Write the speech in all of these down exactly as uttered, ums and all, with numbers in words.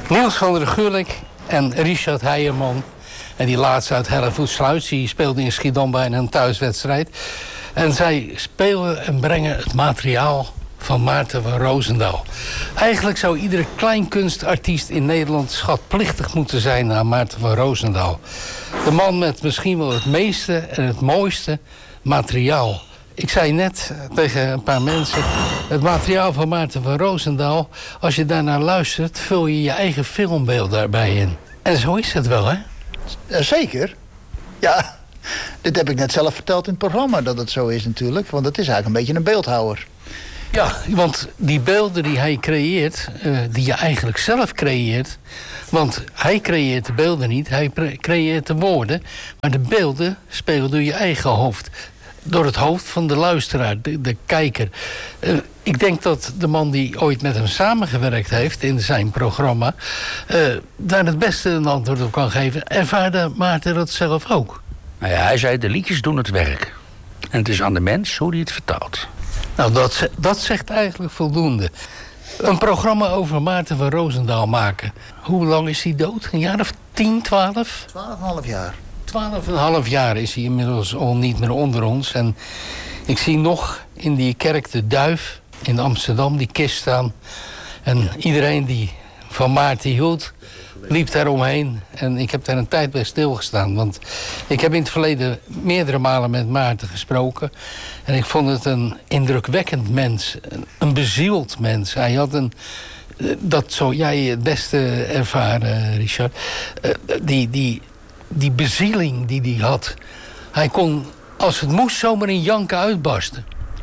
Niels van der Gulik en Richard Heijerman. En die laatste uit Hellevoetsluis, die speelde in Schiedam bij een thuiswedstrijd. En zij spelen en brengen het materiaal van Maarten van Roosendaal. Eigenlijk zou iedere kleinkunstartiest in Nederland schatplichtig moeten zijn aan Maarten van Roosendaal. De man met misschien wel het meeste en het mooiste materiaal. Ik zei net tegen een paar mensen, het materiaal van Maarten van Roosendaal, als je daarnaar luistert, vul je je eigen filmbeeld daarbij in. En zo is het wel, hè? Zeker. Ja, dit heb ik net zelf verteld in het programma, dat het zo is natuurlijk. Want het is eigenlijk een beetje een beeldhouwer. Ja, want die beelden die hij creëert, uh, die je eigenlijk zelf creëert. Want hij creëert de beelden niet, hij creëert de woorden. Maar de beelden spelen door je eigen hoofd. Door het hoofd van de luisteraar, de, de kijker. Uh, ik denk dat de man die ooit met hem samengewerkt heeft in zijn programma, Uh, daar het beste een antwoord op kan geven. Ervaarde Maarten dat zelf ook? Nou ja, hij zei, de liedjes doen het werk. En het is aan de mens hoe hij het vertaalt. Nou, dat, dat zegt eigenlijk voldoende. Een programma over Maarten van Roosendaal maken. Hoe lang is hij dood? Een jaar of tien, twaalf? Twaalf en een half jaar. Twaalf en een half jaar is hij inmiddels al niet meer onder ons. En ik zie nog in die kerk de Duif in Amsterdam die kist staan. En iedereen die van Maarten hield, liep daar omheen. En ik heb daar een tijd bij stilgestaan. Want ik heb in het verleden meerdere malen met Maarten gesproken. En ik vond het een indrukwekkend mens. Een bezield mens. Hij had een, dat zou jij het beste ervaren, Richard. Die, die, die bezieling die hij had. Hij kon, als het moest, zomaar in janken uitbarsten.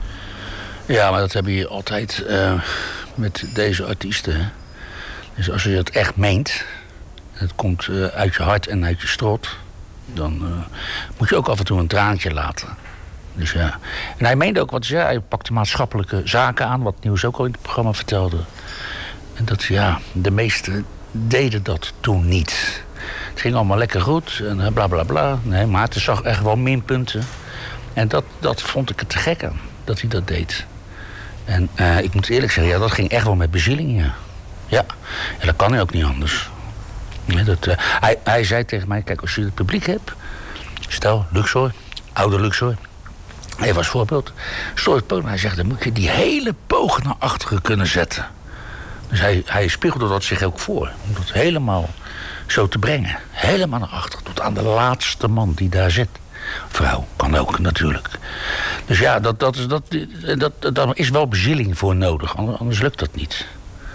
Ja, maar dat heb je altijd uh, met deze artiesten. Hè? Dus als je het echt meent, het komt uh, uit je hart en uit je strot, dan uh, moet je ook af en toe een traantje laten. Dus ja. En hij meende ook wat hij zei, hij pakte maatschappelijke zaken aan, wat Nieuws ook al in het programma vertelde. En dat, ja, de meesten deden dat toen niet. Het ging allemaal lekker goed en bla bla bla. Nee, Maarten zag echt wel minpunten. En dat, dat vond ik het te gek aan, dat hij dat deed. En uh, ik moet eerlijk zeggen, ja, dat ging echt wel met bezieling, ja. Ja, en dat kan hij ook niet anders. Ja, dat, uh, hij, hij zei tegen mij, kijk, als je het publiek hebt, stel, Luxor, oude Luxor, even als voorbeeld, stoor het podium. Hij zegt, dan moet je die hele boog naar achteren kunnen zetten. Dus hij, hij spiegelde dat zich ook voor, om dat helemaal zo te brengen. Helemaal naar achteren, tot aan de laatste man die daar zit. Vrouw, kan ook natuurlijk. Dus ja, dat, dat, is, dat, dat, dat, daar is wel bezieling voor nodig, anders lukt dat niet.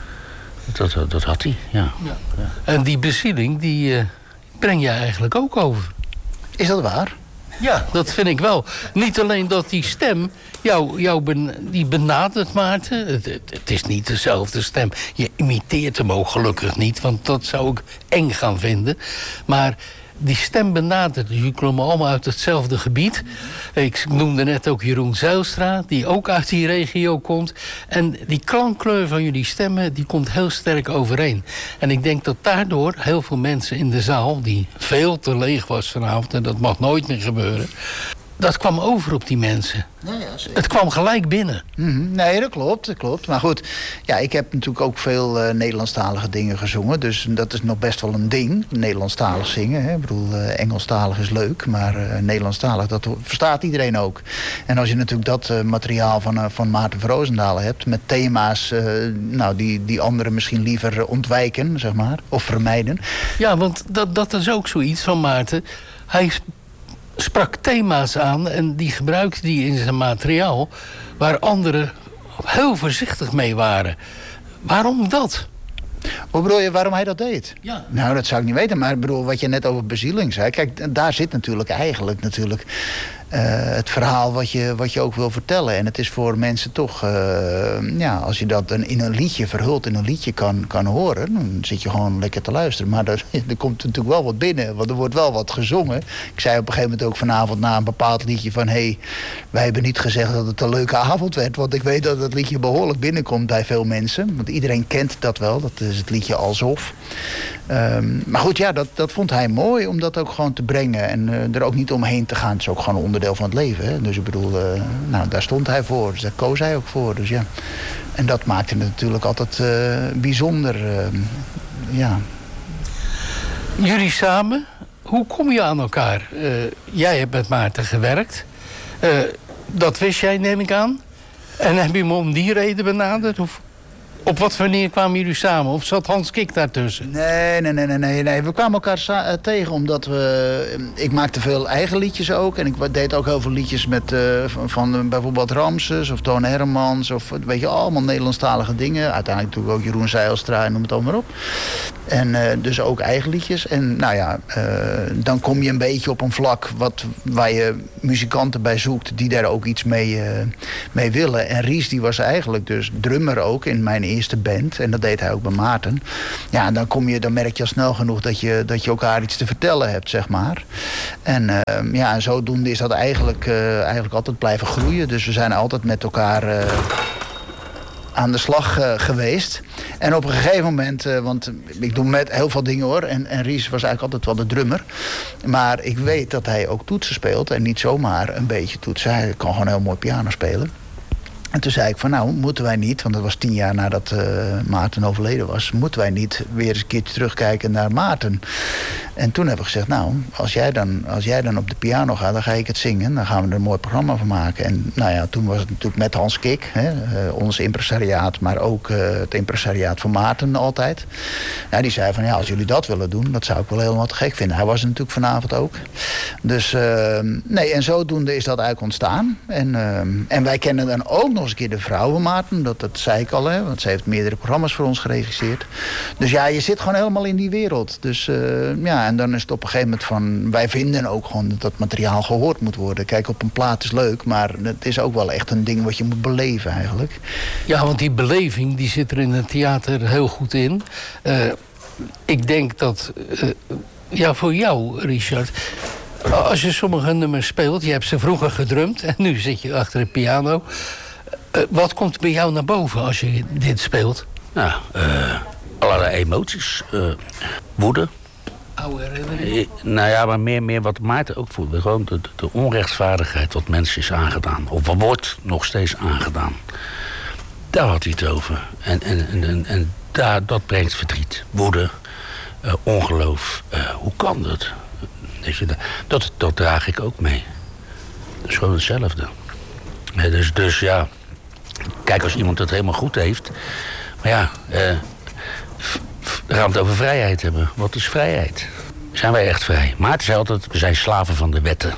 Dat, dat, dat had hij, ja. Ja. Ja. En die bezieling, die uh, breng je eigenlijk ook over. Is dat waar? Ja, dat vind ik wel. Niet alleen dat die stem jou, jou ben, die benadert, Maarten. Het, het, het is niet dezelfde stem. Je imiteert hem ook gelukkig niet, want dat zou ik eng gaan vinden. Maar die stem benadert. Jullie komen allemaal uit hetzelfde gebied. Ik noemde net ook Jeroen Zijlstra, die ook uit die regio komt. En die klankkleur van jullie stemmen, die komt heel sterk overeen. En ik denk dat daardoor heel veel mensen in de zaal, die veel te leeg was vanavond, en dat mag nooit meer gebeuren, dat kwam over op die mensen. Ja, ja, zeker. Het kwam gelijk binnen. Mm-hmm. Nee, dat klopt, dat klopt. Maar goed, ja, ik heb natuurlijk ook veel uh, Nederlandstalige dingen gezongen. Dus dat is nog best wel een ding, Nederlandstalig zingen. Hè. Ik bedoel, uh, Engelstalig is leuk, maar uh, Nederlandstalig, dat verstaat iedereen ook. En als je natuurlijk dat uh, materiaal van, uh, van Maarten van Roosendaal hebt, met thema's uh, nou, die, die anderen misschien liever ontwijken, zeg maar, of vermijden. Ja, want dat, dat is ook zoiets van Maarten. Hij sprak thema's aan en die gebruikte die in zijn materiaal, waar anderen heel voorzichtig mee waren. Waarom dat? Hoe bedoel je, waarom hij dat deed? Ja. Nou, dat zou ik niet weten, maar ik bedoel, wat je net over bezieling zei, kijk, daar zit natuurlijk eigenlijk natuurlijk uh, het verhaal wat je, wat je ook wil vertellen. En het is voor mensen toch, uh, ja, als je dat een, in een liedje verhult in een liedje kan, kan horen, dan zit je gewoon lekker te luisteren. Maar er, er komt natuurlijk wel wat binnen, want er wordt wel wat gezongen. Ik zei op een gegeven moment ook vanavond na een bepaald liedje van, hé, hey, wij hebben niet gezegd dat het een leuke avond werd, want ik weet dat het liedje behoorlijk binnenkomt bij veel mensen. Want iedereen kent dat wel, dat is het liedje Alsof. Um, maar goed, ja, dat, dat vond hij mooi om dat ook gewoon te brengen en uh, er ook niet omheen te gaan. Het is ook gewoon een onderdeel van het leven. Hè? Dus ik bedoel, uh, nou, daar stond hij voor. Dus daar koos hij ook voor. Dus ja. En dat maakte het natuurlijk altijd uh, bijzonder. Uh, ja. Jullie samen, hoe kom je aan elkaar? Uh, jij hebt met Maarten gewerkt. Uh, dat wist jij, neem ik aan. En heb je hem om die reden benaderd? Of op wat wanneer kwamen jullie samen? Of zat Hans Kik daartussen? Nee, nee, nee, nee, nee, nee. We kwamen elkaar sa- tegen omdat we... Ik maakte veel eigen liedjes ook. En ik deed ook heel veel liedjes met, uh, van, van uh, bijvoorbeeld Ramses of Toon Hermans. Of weet je, allemaal Nederlandstalige dingen. Uiteindelijk natuurlijk ook Jeroen Zijlstra en noem het allemaal op. En uh, dus ook eigen liedjes. En nou ja, uh, dan kom je een beetje op een vlak wat, waar je muzikanten bij zoekt die daar ook iets mee, uh, mee willen. En Ries die was eigenlijk dus drummer ook in mijn eerste band. En dat deed hij ook bij Maarten. Ja, en dan, kom je, dan merk je al snel genoeg dat je, dat je elkaar iets te vertellen hebt, zeg maar. En uh, ja, en zodoende is dat eigenlijk, uh, eigenlijk altijd blijven groeien. Dus we zijn altijd met elkaar... Uh, aan de slag uh, geweest. En op een gegeven moment, uh, want ik doe met heel veel dingen hoor. En, en Ries was eigenlijk altijd wel de drummer. Maar ik weet dat hij ook toetsen speelt. En niet zomaar een beetje toetsen. Hij kan gewoon heel mooi piano spelen. En toen zei ik van nou, moeten wij niet... want dat was tien jaar nadat uh, Maarten overleden was... moeten wij niet weer eens een keertje terugkijken naar Maarten. En toen hebben we gezegd, nou, als jij dan, als jij dan op de piano gaat... dan ga ik het zingen, dan gaan we er een mooi programma van maken. En nou ja, toen was het natuurlijk met Hans Kik, hè, uh, ons impresariaat... maar ook uh, het impresariaat van Maarten altijd. Nou, die zei van ja, als jullie dat willen doen... dat zou ik wel helemaal te gek vinden. Hij was er natuurlijk vanavond ook. Dus uh, nee, en zodoende is dat eigenlijk ontstaan. En, uh, en wij kennen dan ook nog eens een keer de vrouw van Maarten. Dat, dat zei ik al, hè, want ze heeft meerdere programma's voor ons geregisseerd. Dus ja, je zit gewoon helemaal in die wereld. Dus uh, ja, en dan is het op een gegeven moment van... wij vinden ook gewoon dat dat materiaal gehoord moet worden. Kijk, op een plaat is leuk, maar het is ook wel echt een ding wat je moet beleven eigenlijk. Ja, want die beleving die zit er in het theater heel goed in. Uh, ik denk dat... Uh, ja, voor jou, Richard... als je sommige nummers speelt... je hebt ze vroeger gedrumd en nu zit je achter de piano... Uh, wat komt bij jou naar boven als je dit speelt? Nou, uh, allerlei emoties. Uh, woede. Oude herinneringen? Uh, nou ja, maar meer, meer wat Maarten ook voelde. Gewoon de, de onrechtvaardigheid wat mensen is aangedaan. Of wat wordt nog steeds aangedaan. Daar had hij het over. En, en, en, en daar, dat brengt verdriet. Woede. Uh, ongeloof. Uh, hoe kan dat? Weet je, dat? Dat draag ik ook mee. Dat is gewoon hetzelfde. Uh, dus, dus ja... Kijk, als iemand het helemaal goed heeft... Maar ja, eh, we gaan het over vrijheid hebben. Wat is vrijheid? Zijn wij echt vrij? Maarten zei altijd, we zijn slaven van de wetten.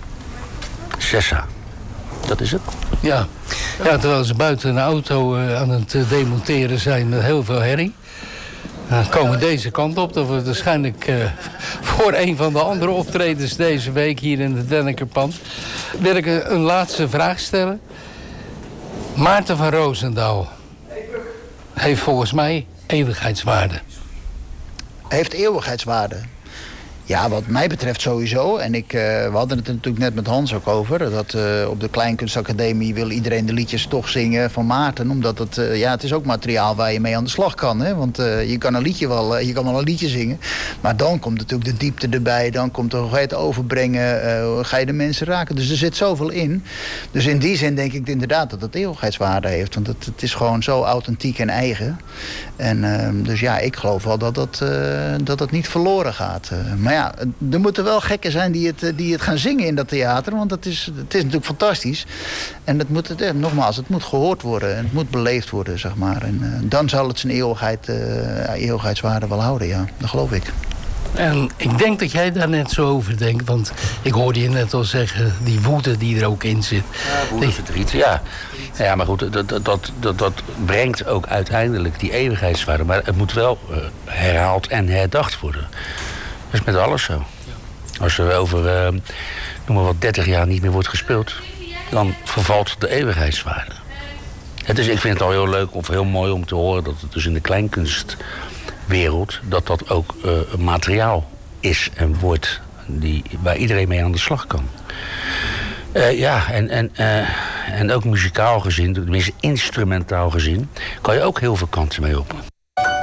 Sessa. Dat is het. Ja, ja terwijl ze buiten een auto uh, aan het uh, demonteren zijn met heel veel herrie. Dan komen deze kant op. Dat wordt waarschijnlijk uh, voor een van de andere optredens deze week hier in het Dennekerpand. Wil ik een, een laatste vraag stellen. Maarten van Roosendaal heeft volgens mij eeuwigheidswaarde. Heeft eeuwigheidswaarde? Ja, wat mij betreft sowieso. En ik, uh, we hadden het er natuurlijk net met Hans ook over. Dat uh, op de Kleinkunstacademie wil iedereen de liedjes toch zingen van Maarten. Omdat het, uh, ja, het is ook materiaal waar je mee aan de slag kan. Hè? Want uh, je kan een liedje wel, uh, je kan wel een liedje zingen. Maar dan komt natuurlijk de diepte erbij. Dan komt er, ga je het overbrengen. Uh, ga je de mensen raken. Dus er zit zoveel in. Dus in die zin denk ik inderdaad dat het eeuwigheidswaarde heeft. Want het, het is gewoon zo authentiek en eigen. En uh, dus ja, ik geloof wel dat dat, uh, dat, dat niet verloren gaat. Uh, maar ja, er moeten wel gekken zijn die het, die het gaan zingen in dat theater. Want dat is, het is natuurlijk fantastisch. En dat moet het, eh, nogmaals, het moet gehoord worden. En het moet beleefd worden, zeg maar. En uh, dan zal het zijn eeuwigheid, uh, eeuwigheidswaarde wel houden, ja. Dat geloof ik. En ik denk dat jij daar net zo over denkt. Want ik hoorde je net al zeggen, die woede die er ook in zit. Ja, woede, verdriet, ja. Ja, maar goed, dat, dat, dat, dat brengt ook uiteindelijk die eeuwigheidswaarde. Maar het moet wel uh, herhaald en herdacht worden. Dat is met alles zo. Als er over, uh, noem maar wat, dertig jaar niet meer wordt gespeeld... dan vervalt de eeuwigheidswaarde. Het is, ik vind het al heel leuk of heel mooi om te horen... dat het dus in de kleinkunstwereld... dat dat ook uh, een materiaal is en wordt... Die, waar iedereen mee aan de slag kan. Uh, ja, en, en, uh, en ook muzikaal gezien, tenminste instrumentaal gezien... kan je ook heel veel kanten mee op.